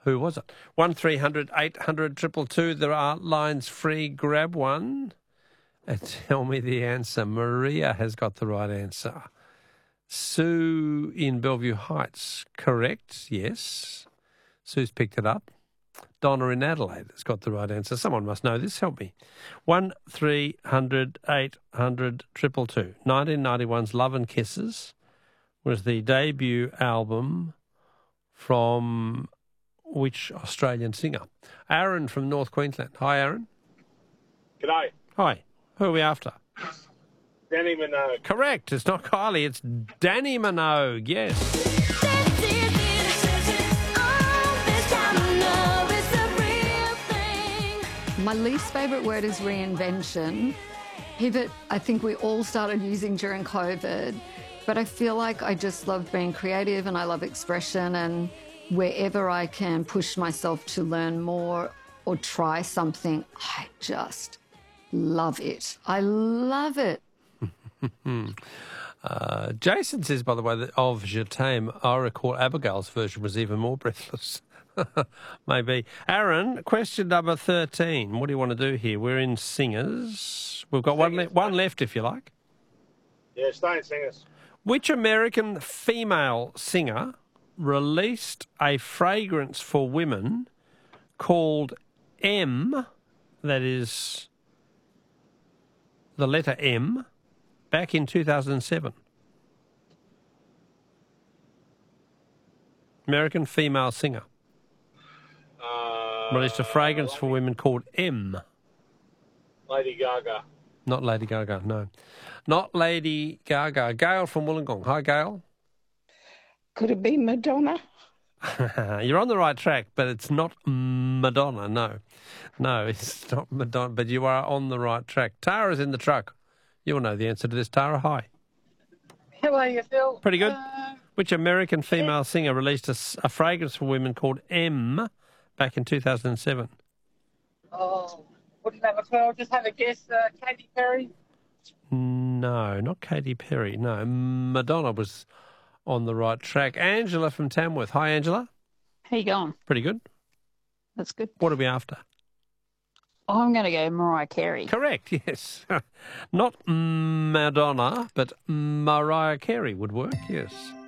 Who was it? 1300 800 222. There are lines free. Grab one and tell me the answer. Maria has got the right answer. Sue in Bellevue Heights, correct? Yes. Sue's picked it up. Donna in Adelaide has got the right answer. Someone must know this. Help me. 1300 800 222. 1991's Love and Kisses was the debut album from which Australian singer? Aaron from North Queensland. Hi, Aaron. G'day. Hi. Who are we after? Danny Minogue. Correct. It's not Kylie. It's Danny Minogue. Yes. My least favourite word is reinvention. Pivot, I think we all started using during COVID, but I feel like I just love being creative and I love expression, and wherever I can push myself to learn more or try something, I just love it. I love it. Jason says, by the way, that of Je t'aime, I recall Abigail's version was even more breathless. Maybe. Aaron, question number 13. What do you want to do here? We're in singers. We've got one left, if you like. Yeah, stay in singers. Which American female singer released a fragrance for women called M, that is the letter M, back in 2007? American female singer. Released a fragrance for women called M. Lady Gaga. Not Lady Gaga, no. Not Lady Gaga. Gail from Wollongong. Hi, Gail. Could it be Madonna? You're on the right track, but it's not Madonna, no. No, it's not Madonna, but you are on the right track. Tara's in the truck. You'll know the answer to this, Tara. Hi. How are you, Phil? Pretty good. Which American female singer released a fragrance for women called M back in 2007? Oh, wouldn't have a clue. I'll just have a guess. Katy Perry? No, not Katy Perry. No, Madonna was on the right track. Angela from Tamworth. Hi, Angela. How you going? Pretty good. That's good. What are we after? I'm going to go Mariah Carey. Correct, yes. Not Madonna, but Mariah Carey would work, yes.